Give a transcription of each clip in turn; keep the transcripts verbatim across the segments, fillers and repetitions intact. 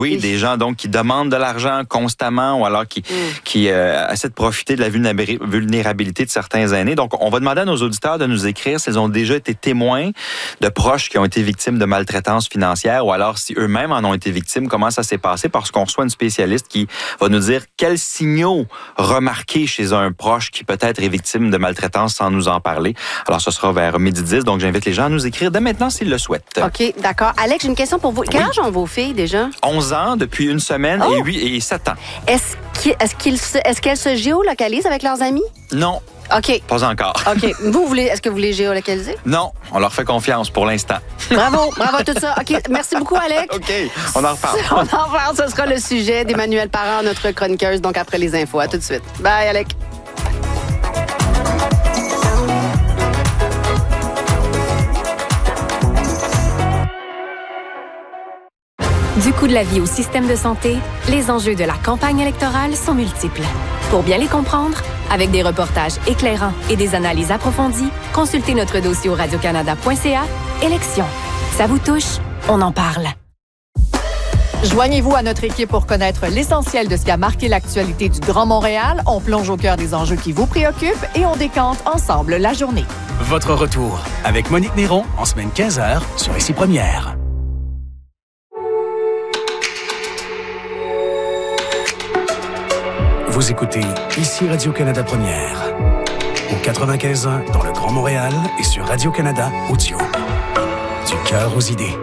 Oui, des gens donc qui demandent de l'argent constamment ou alors qui, mm. qui euh, essaient de profiter de la vulnérabilité de certains aînés. Donc, on va demander à nos auditeurs de nous écrire s'ils ont déjà été témoins de proches qui ont été victimes de maltraitance financière ou alors si eux-mêmes en ont été victimes, comment ça s'est passé, parce qu'on reçoit une spécialiste qui va nous dire quels signaux remarquer chez un proche qui peut-être est victime de maltraitance sans nous en parler. Alors, ce sera vers midi dix, donc j'invite les gens à nous écrire dès maintenant s'ils le souhaitent. OK, d'accord. Alex, j'ai une question pour vous. Quel oui. âge ont vos filles déjà? onze ans depuis une semaine oh. et huit et sept ans. Est-ce qu'ils, est-ce qu'ils, est-ce qu'elles se géolocalisent avec leurs amis? Non. OK. Pas encore. OK. Vous, voulez, est-ce que vous les géolocalisez? Non. On leur fait confiance pour l'instant. Bravo. Bravo à tout ça. OK. Merci beaucoup, Alex. OK. On en reparle. On en reparle. Ce sera le sujet d'Emmanuelle Parent, notre chroniqueuse, donc après les infos. À tout de suite. Bye, Alex. Du coût de la vie au système de santé, les enjeux de la campagne électorale sont multiples. Pour bien les comprendre, avec des reportages éclairants et des analyses approfondies, consultez notre dossier au radio canada point c a. Élections. Ça vous touche? On en parle. Joignez-vous à notre équipe pour connaître l'essentiel de ce qui a marqué l'actualité du Grand Montréal. On plonge au cœur des enjeux qui vous préoccupent et on décante ensemble la journée. Votre retour avec Monique Néron en semaine quinze heures sur Ici Première. Vous écoutez Ici Radio-Canada Première. Au quatre-vingt-quinze ans dans le Grand Montréal et sur Radio-Canada Audio. Du cœur aux idées.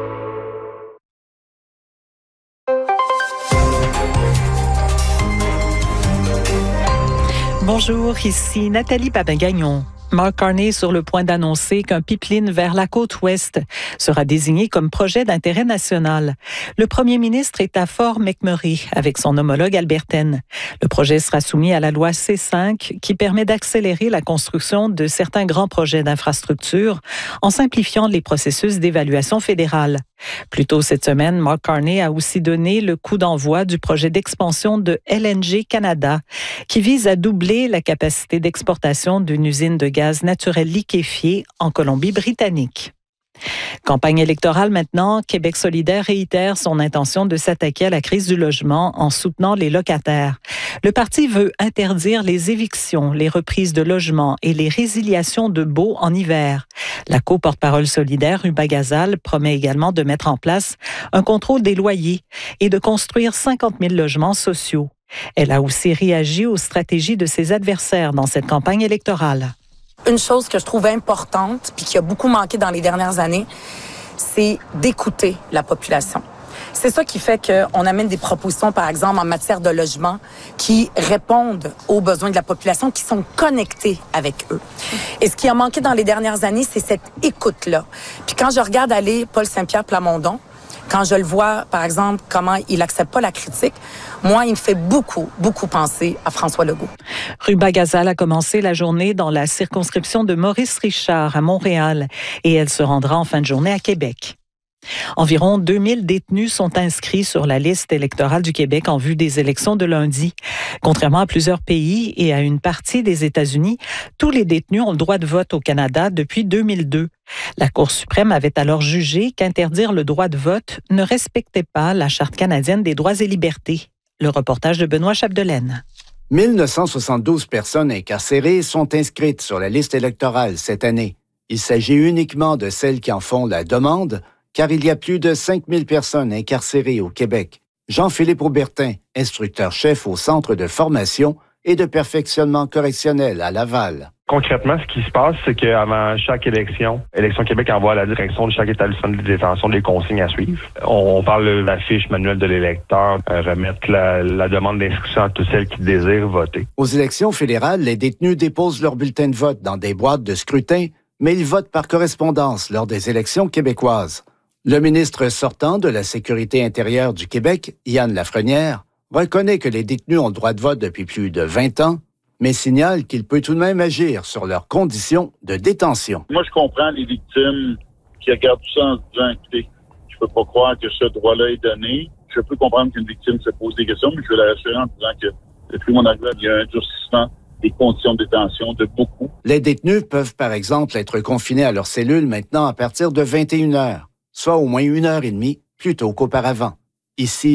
Bonjour, ici Nathalie Papin-Gagnon. Mark Carney est sur le point d'annoncer qu'un pipeline vers la côte ouest sera désigné comme projet d'intérêt national. Le premier ministre est à Fort McMurray avec son homologue albertaine. Le projet sera soumis à la loi C cinq qui permet d'accélérer la construction de certains grands projets d'infrastructure en simplifiant les processus d'évaluation fédérale. Plus tôt cette semaine, Mark Carney a aussi donné le coup d'envoi du projet d'expansion de L N G Canada qui vise à doubler la capacité d'exportation d'une usine de gaz naturel liquéfié en Colombie-Britannique. Campagne électorale maintenant, Québec solidaire réitère son intention de s'attaquer à la crise du logement en soutenant les locataires. Le parti veut interdire les évictions, les reprises de logements et les résiliations de baux en hiver. La co-porte-parole solidaire, Ruba Gazal, promet également de mettre en place un contrôle des loyers et de construire cinquante mille logements sociaux. Elle a aussi réagi aux stratégies de ses adversaires dans cette campagne électorale. Une chose que je trouve importante, puis qui a beaucoup manqué dans les dernières années, c'est d'écouter la population. C'est ça qui fait qu'on amène des propositions, par exemple, en matière de logement, qui répondent aux besoins de la population, qui sont connectés avec eux. Et ce qui a manqué dans les dernières années, c'est cette écoute-là. Puis quand je regarde aller Paul Saint-Pierre Plamondon, quand je le vois, par exemple, comment il accepte pas la critique, moi, il me fait beaucoup, beaucoup penser à François Legault. Ruba Gazal a commencé la journée dans la circonscription de Maurice Richard à Montréal et elle se rendra en fin de journée à Québec. Environ deux mille détenus sont inscrits sur la liste électorale du Québec en vue des élections de lundi. Contrairement à plusieurs pays et à une partie des États-Unis, tous les détenus ont le droit de vote au Canada depuis deux mille deux. La Cour suprême avait alors jugé qu'interdire le droit de vote ne respectait pas la Charte canadienne des droits et libertés. Le reportage de Benoît Chapdelaine. mille neuf cent soixante-douze personnes incarcérées sont inscrites sur la liste électorale cette année. Il s'agit uniquement de celles qui en font la demande, car il y a plus de cinq mille personnes incarcérées au Québec. Jean-Philippe Aubertin, instructeur-chef au Centre de formation et de perfectionnement correctionnel à Laval. Concrètement, ce qui se passe, c'est qu'avant chaque élection, Élection Québec envoie à la direction de chaque établissement de détention des consignes à suivre. On parle de la fiche manuelle de l'électeur, euh, remettre la, la demande d'inscription à tous celles qui désirent voter. Aux élections fédérales, les détenus déposent leur bulletin de vote dans des boîtes de scrutin, mais ils votent par correspondance lors des élections québécoises. Le ministre sortant de la Sécurité intérieure du Québec, Yann Lafrenière, reconnaît que les détenus ont le droit de vote depuis plus de vingt ans, mais signale qu'il peut tout de même agir sur leurs conditions de détention. Moi, je comprends les victimes qui regardent tout ça en se disant, écoutez, je peux pas croire que ce droit-là est donné. Je peux comprendre qu'une victime se pose des questions, mais je veux la rassurer en disant que depuis mon arrivée, il y a un durcissement des conditions de détention de beaucoup. Les détenus peuvent, par exemple, être confinés à leur cellule maintenant à partir de vingt et une heures, soit au moins une heure et demie plus tôt qu'auparavant. Ici,